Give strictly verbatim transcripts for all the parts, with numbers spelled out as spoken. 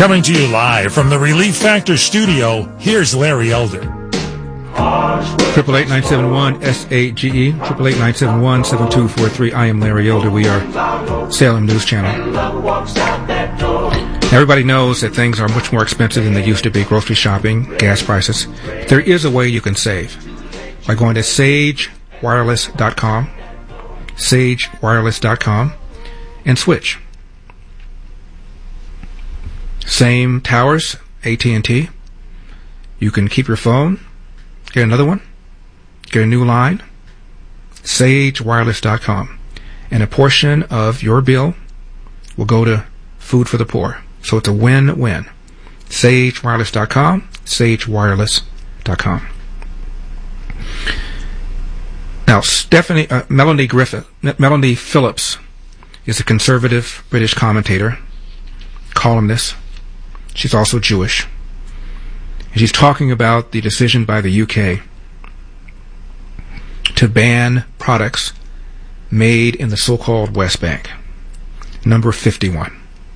Coming to you live from the Relief Factor studio, here's Larry Elder. Triple eight nine seven one S A G E. Triple eight nine seven one seven two four three. I am Larry Elder. We are Salem News Channel. Everybody knows that things are much more expensive than they used to be. Grocery shopping, gas prices. There is a way you can save by going to sage wireless dot com, sage wireless dot com, and switch. Same towers, A T and T. You can keep your phone, get another one, get a new line, sage wireless dot com. And a portion of your bill will go to Food for the Poor. So it's a win-win. sage wireless dot com, sage wireless dot com. Now, Stephanie, uh, Melanie Griffith, Melanie Phillips is a conservative British commentator, columnist. She's also Jewish. And she's talking about the decision by the U K to ban products made in the so-called West Bank. Number fifty-one.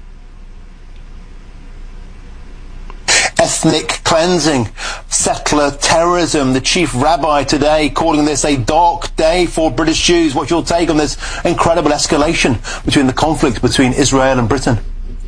Ethnic cleansing, settler terrorism. The chief rabbi today calling this a dark day for British Jews. What's your take on this incredible escalation between the conflict between Israel and Britain?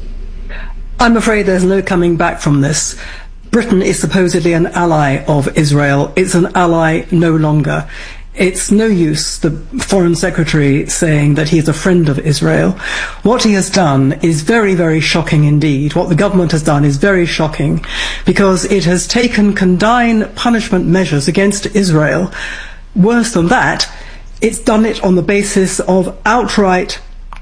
I'm afraid there's no coming back from this. Britain is supposedly an ally of Israel. It's an ally no longer. It's no use the Foreign Secretary saying that he is a friend of Israel. What he has done is very, very shocking indeed. What the government has done is very shocking because it has taken condign punishment measures against Israel. Worse than that, it's done it on the basis of outright,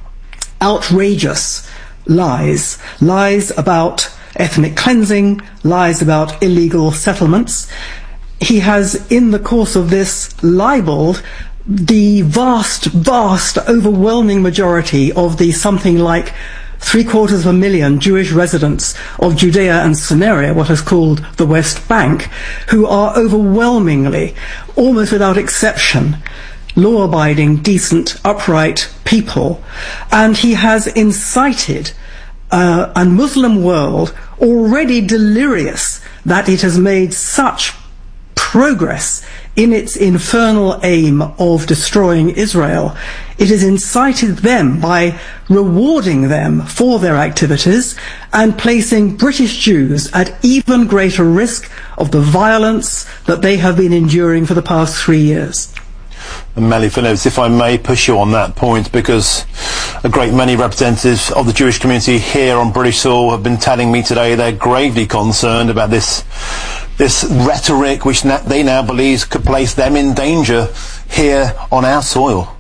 outrageous lies. Lies about ethnic cleansing, lies about illegal settlements. He has, in the course of this, libeled the vast, vast, overwhelming majority of the something like three quarters of a million Jewish residents of Judea and Samaria, what is called the West Bank, who are overwhelmingly, almost without exception, law-abiding, decent, upright people. And he has incited uh, a Muslim world already delirious that it has made such progress in its infernal aim of destroying Israel. It has incited them by rewarding them for their activities and placing British Jews at even greater risk of the violence that they have been enduring for the past three years. And Melanie Phillips, if I may push you on that point, because a great many representatives of the Jewish community here on British soil have been telling me today they're gravely concerned about this this rhetoric which na- they now believe could place them in danger here on our soil.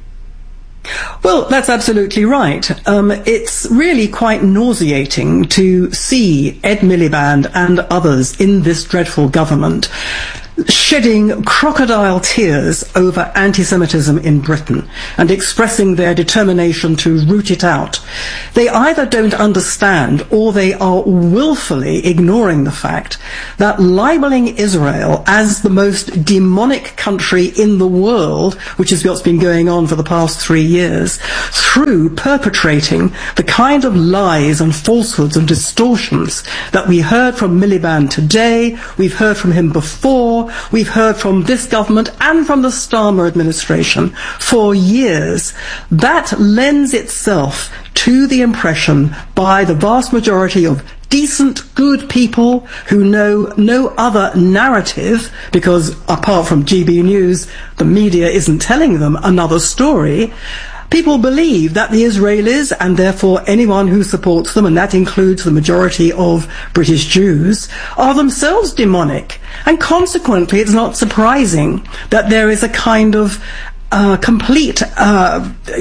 Well, that's absolutely right. Um, it's really quite nauseating to see Ed Miliband and others in this dreadful government shedding crocodile tears over anti-Semitism in Britain and expressing their determination to root it out. They either don't understand or they are willfully ignoring the fact that libeling Israel as the most demonic country in the world, which is what's been going on for the past three years, through perpetrating the kind of lies and falsehoods and distortions that we heard from Miliband today, we've heard from him before, we've heard from this government and from the Starmer administration for years. That lends itself to the impression by the vast majority of decent, good people who know no other narrative, because apart from G B News, the media isn't telling them another story. People believe that the Israelis, and therefore anyone who supports them, and that includes the majority of British Jews, are themselves demonic. And consequently, it's not surprising that there is a kind of uh, complete uh,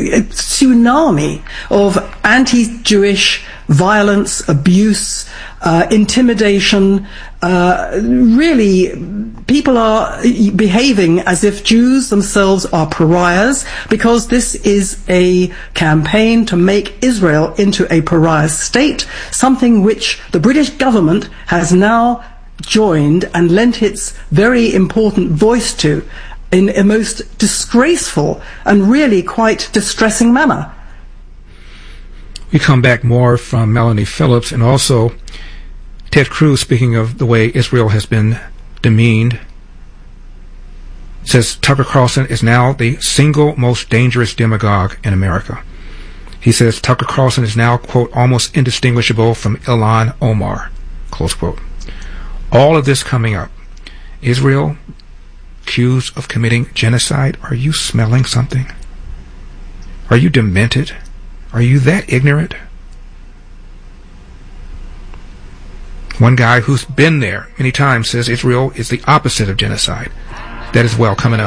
tsunami of anti-Jewish violence, abuse, uh, intimidation. Uh, really, people are behaving as if Jews themselves are pariahs, because this is a campaign to make Israel into a pariah state, something which the British government has now joined and lent its very important voice to in a most disgraceful and really quite distressing manner. We come back more from Melanie Phillips, and also Ted Cruz, speaking of the way Israel has been demeaned, says Tucker Carlson is now the single most dangerous demagogue in America. He says Tucker Carlson is now, quote, almost indistinguishable from Ilhan Omar, close quote. All of this coming up. Israel accused of committing genocide. Are you smelling something? Are you demented? Are you that ignorant? One guy who's been there many times says Israel is the opposite of genocide. That is well coming up.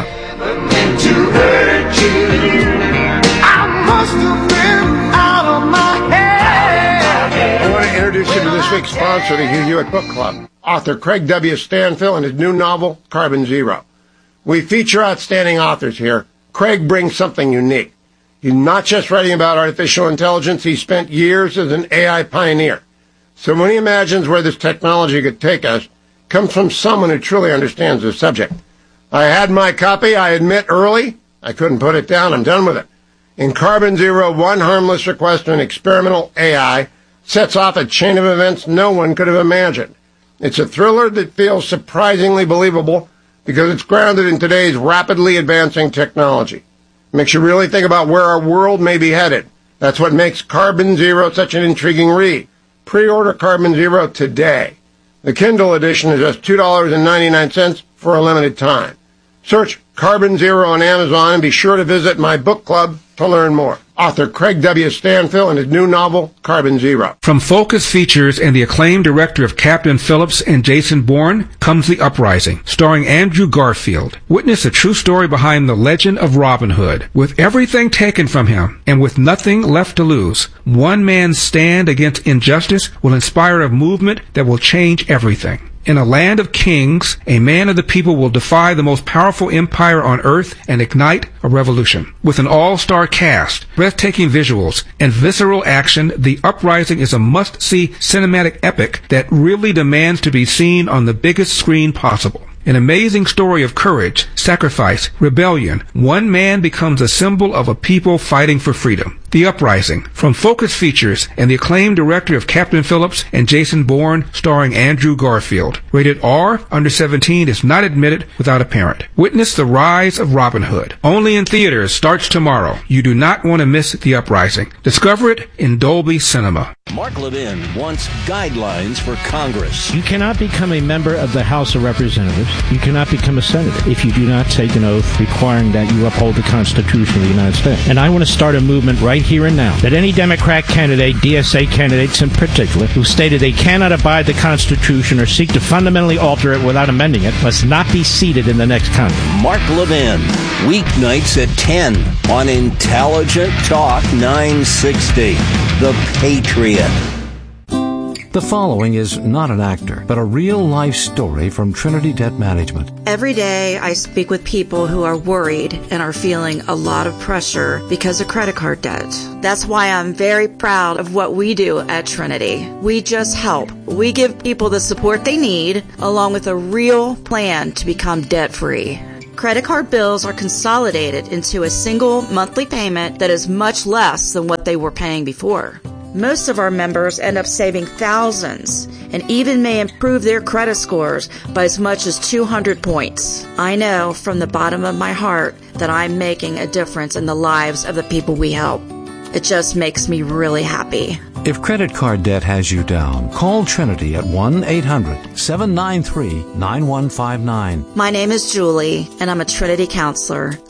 I want to introduce you to this week's sponsor, the Hugh Hewitt Book Club. Author Craig W. Stanfill and his new novel, Carbon Zero. We feature outstanding authors here. Craig brings something unique. He's not just writing about artificial intelligence. He spent years as an A I pioneer. So when he imagines where this technology could take us, it comes from someone who truly understands the subject. I had my copy, I admit, early. I couldn't put it down. I'm done with it. In Carbon Zero, one harmless request to an experimental A I sets off a chain of events no one could have imagined. It's a thriller that feels surprisingly believable because it's grounded in today's rapidly advancing technology. It makes you really think about where our world may be headed. That's what makes Carbon Zero such an intriguing read. Pre-order Carbon Zero today. The Kindle edition is just two dollars and ninety-nine cents for a limited time. Search Carbon Zero on Amazon and be sure to visit my book club to learn more. Author Craig W. Stanfill and his new novel, Carbon Zero. From Focus Features and the acclaimed director of Captain Phillips and Jason Bourne comes The Uprising, starring Andrew Garfield. Witness a true story behind the legend of Robin Hood. With everything taken from him and with nothing left to lose, one man's stand against injustice will inspire a movement that will change everything. In a land of kings, a man of the people will defy the most powerful empire on earth and ignite a revolution. With an all-star cast, breathtaking visuals, and visceral action, The Uprising is a must-see cinematic epic that really demands to be seen on the biggest screen possible. An amazing story of courage, sacrifice, rebellion. One man becomes a symbol of a people fighting for freedom. The Uprising, from Focus Features and the acclaimed director of Captain Phillips and Jason Bourne, starring Andrew Garfield. Rated R, under seventeen, is not admitted without a parent. Witness the rise of Robin Hood. Only in theaters, starts tomorrow. You do not want to miss The Uprising. Discover it in Dolby Cinema. Mark Levin wants guidelines for Congress. You cannot become a member of the House of Representatives. You cannot become a senator if you do not take an oath requiring that you uphold the Constitution of the United States. And I want to start a movement right here and now that any Democrat candidate, D S A candidates in particular, who stated they cannot abide the Constitution or seek to fundamentally alter it without amending it, must not be seated in the next Congress. Mark Levin, weeknights at ten on Intelligent Talk nine sixty, The Patriot. The following is not an actor, but a real-life story from Trinity Debt Management. Every day I speak with people who are worried and are feeling a lot of pressure because of credit card debt. That's why I'm very proud of what we do at Trinity. We just help. We give people the support they need, along with a real plan to become debt-free. Credit card bills are consolidated into a single monthly payment that is much less than what they were paying before. Most of our members end up saving thousands and even may improve their credit scores by as much as two hundred points. I know from the bottom of my heart that I'm making a difference in the lives of the people we help. It just makes me really happy. If credit card debt has you down, call Trinity at one eight hundred seven nine three nine one five nine. My name is Julie, and I'm a Trinity counselor.